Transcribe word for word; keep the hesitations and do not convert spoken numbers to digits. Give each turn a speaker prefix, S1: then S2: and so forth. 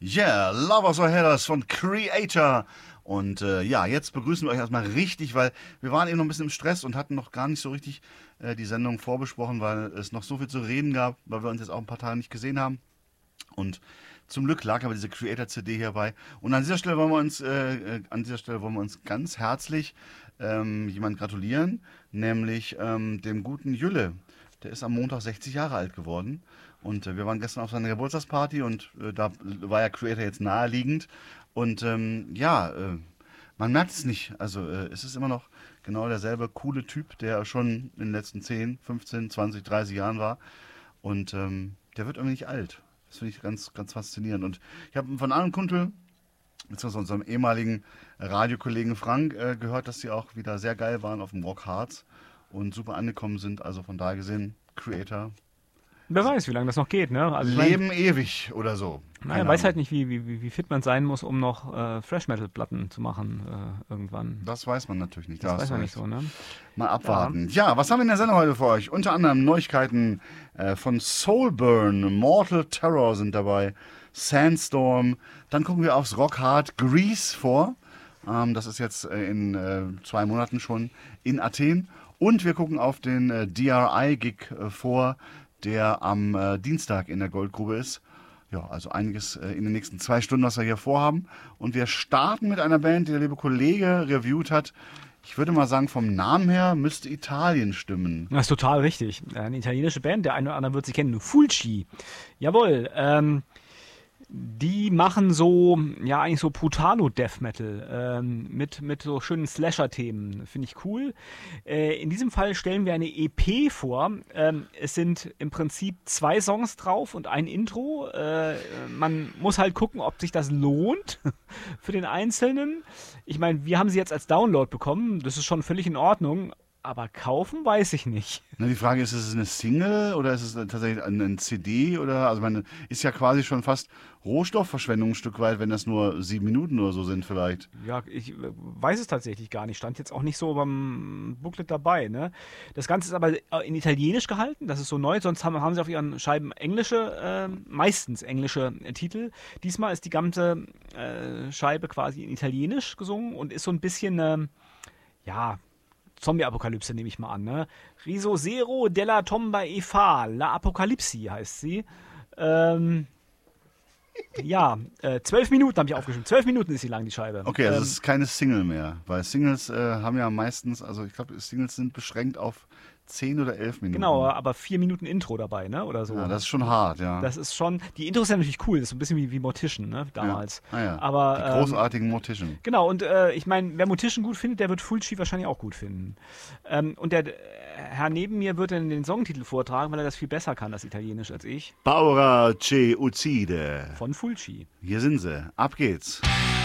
S1: Yeah, Lovers or Haters von Kreator. Und äh, ja, jetzt begrüßen wir euch erstmal richtig, weil wir waren eben noch ein bisschen im Stress und hatten noch gar nicht so richtig äh, die Sendung vorbesprochen, weil es noch so viel zu reden gab, weil wir uns jetzt auch ein paar Tage nicht gesehen haben. Und zum Glück lag aber diese Kreator-C D hierbei. Und an dieser Stelle wollen wir uns, äh, an dieser Stelle wollen wir uns ganz herzlich ähm, jemand gratulieren, nämlich ähm, dem guten Jülle. Der ist am Montag sechzig Jahre alt geworden. Und äh, wir waren gestern auf seiner Geburtstagsparty und äh, da war ja Kreator jetzt naheliegend. Und ähm, ja, äh, man merkt es nicht. Also äh, es ist immer noch genau derselbe coole Typ, der schon in den letzten zehn, fünfzehn, zwanzig, dreißig Jahren war. Und ähm, der wird irgendwie nicht alt. Das finde ich ganz, ganz faszinierend. Und ich habe von einem Kumpel, beziehungsweise unserem ehemaligen Radiokollegen Frank, äh, gehört, dass sie auch wieder sehr geil waren auf dem Rock Harz und super angekommen sind. Also von daher gesehen, Kreator.
S2: Wer weiß, wie lange das noch geht, ne? Also
S1: Leben
S2: ich mein,
S1: ewig oder so.
S2: naja, weiß halt nicht, wie, wie, wie fit man sein muss, um noch äh, Thrash-Metal-Platten zu machen äh, irgendwann.
S1: Das weiß man natürlich nicht.
S2: Das
S1: Da
S2: weiß
S1: hast
S2: man
S1: du
S2: nicht
S1: recht.
S2: so, ne?
S1: Mal abwarten. Ja. ja, was haben wir in der Sendung heute für euch? Unter anderem Neuigkeiten äh, von Soulburn, Mortal Terror sind dabei, Sandstorm. Dann gucken wir aufs Rock Hard Grease vor. Ähm, das ist jetzt äh, in äh, zwei Monaten schon in Athen. Und wir gucken auf den äh, D R I-Gig äh, vor, der am äh, Dienstag in der Goldgrube ist. Ja, also einiges äh, in den nächsten zwei Stunden, was wir hier vorhaben. Und wir starten mit einer Band, die der liebe Kollege reviewt hat. Ich würde mal sagen, vom Namen her müsste Italien stimmen.
S2: Das ist total richtig. Eine italienische Band, der eine oder andere wird sie kennen. Fulci. Jawohl. Ähm, die machen so, ja, eigentlich so Brutalo-Death Metal ähm, mit, mit so schönen Slasher-Themen. Finde ich cool. Äh, in diesem Fall stellen wir eine E P vor. Ähm, es sind im Prinzip zwei Songs drauf und ein Intro. Äh, man muss halt gucken, ob sich das lohnt für den Einzelnen. Ich meine, wir haben sie jetzt als Download bekommen. Das ist schon völlig in Ordnung. Aber kaufen weiß ich nicht.
S1: Na, die Frage ist, ist es eine Single oder ist es tatsächlich ein C D? Oder, also man ist ja quasi schon fast Rohstoffverschwendung ein Stück weit, wenn das nur sieben Minuten oder so sind vielleicht.
S2: Ja, ich weiß es tatsächlich gar nicht. Stand jetzt auch nicht so beim Booklet dabei. Ne? Das Ganze ist aber in Italienisch gehalten. Das ist so neu. Sonst haben, haben sie auf ihren Scheiben englische, äh, meistens englische äh, Titel. Diesmal ist die ganze äh, Scheibe quasi in Italienisch gesungen und ist so ein bisschen, äh, ja... Zombie-Apokalypse nehme ich mal an, ne? Riso Zero della Tomba e Fa, La Apocalypsi heißt sie. Ähm, ja, äh, zwölf Minuten habe ich aufgeschrieben. Zwölf Minuten ist sie lang, die Scheibe.
S1: Okay, also
S2: ähm,
S1: es ist keine Single mehr, weil Singles äh, haben ja meistens, also ich glaube, Singles sind beschränkt auf zehn oder elf Minuten.
S2: Genau, aber vier Minuten Intro dabei, ne? Oder so.
S1: Ja, das ist schon hart, ja.
S2: Das ist schon, die Intro ist ja natürlich cool, das ist so ein bisschen wie, wie Mortician, ne? Damals.
S1: Ja. Ah, ja.
S2: Aber,
S1: die großartigen ähm, Mortician.
S2: Genau, und äh, ich meine, wer Mortician gut findet, der wird Fulci wahrscheinlich auch gut finden. Ähm, und der äh, Herr neben mir wird dann den Songtitel vortragen, weil er das viel besser kann, das Italienisch, als ich.
S1: Paura che uccide.
S2: Von Fulci.
S1: Hier sind sie. Ab geht's.